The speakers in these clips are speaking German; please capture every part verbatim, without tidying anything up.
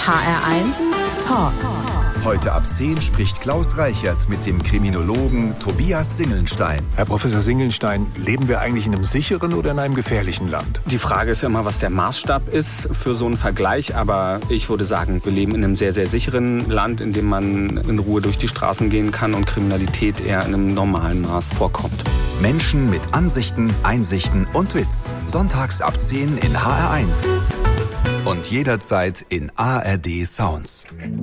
H R eins Talk. Heute ab zehn spricht Klaus Reichert mit dem Kriminologen Tobias Singelnstein. Herr Professor Singelnstein, leben wir eigentlich in einem sicheren oder in einem gefährlichen Land? Die Frage ist ja immer, was der Maßstab ist für so einen Vergleich. Aber ich würde sagen, wir leben in einem sehr, sehr sicheren Land, in dem man in Ruhe durch die Straßen gehen kann und Kriminalität eher in einem normalen Maß vorkommt. Menschen mit Ansichten, Einsichten und Witz. Sonntags ab zehn in H R eins. Und jederzeit in A R D Sounds.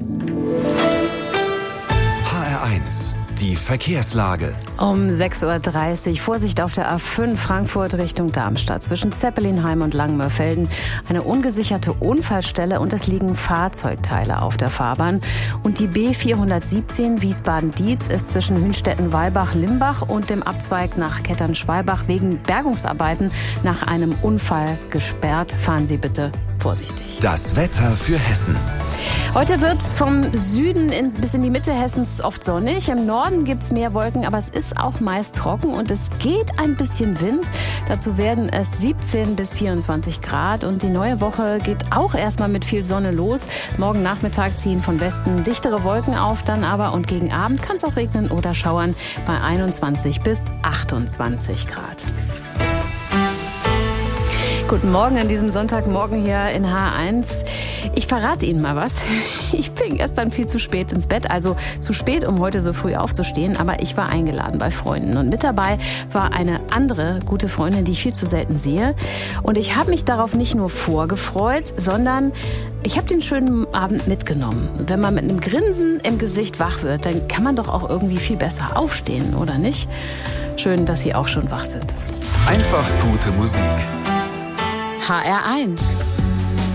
H R eins, die Verkehrslage. Um sechs Uhr dreißig, Vorsicht auf der A fünf Frankfurt Richtung Darmstadt. Zwischen Zeppelinheim und Langenmörfelden eine ungesicherte Unfallstelle und es liegen Fahrzeugteile auf der Fahrbahn. Und die B vierhundertsiebzehn Wiesbaden-Dietz ist zwischen Hünstetten-Weilbach-Limbach und dem Abzweig nach Kettern-Schwalbach wegen Bergungsarbeiten nach einem Unfall gesperrt. Fahren Sie bitte vorsichtig. Das Wetter für Hessen. Heute wird es vom Süden in, bis in die Mitte Hessens oft sonnig. Im Norden gibt es mehr Wolken, aber es ist auch meist trocken und es geht ein bisschen Wind. Dazu werden es siebzehn bis vierundzwanzig Grad und die neue Woche geht auch erstmal mit viel Sonne los. Morgen Nachmittag ziehen von Westen dichtere Wolken auf, dann aber und gegen Abend kann es auch regnen oder schauern bei einundzwanzig bis achtundzwanzig Grad. Guten Morgen an diesem Sonntagmorgen hier in H R eins. Ich verrate Ihnen mal was. Ich bin gestern viel zu spät ins Bett, also zu spät, um heute so früh aufzustehen, aber ich war eingeladen bei Freunden. Und mit dabei war eine andere gute Freundin, die ich viel zu selten sehe. Und ich habe mich darauf nicht nur vorgefreut, sondern ich habe den schönen Abend mitgenommen. Wenn man mit einem Grinsen im Gesicht wach wird, dann kann man doch auch irgendwie viel besser aufstehen, oder nicht? Schön, dass Sie auch schon wach sind. Einfach gute Musik. H R eins.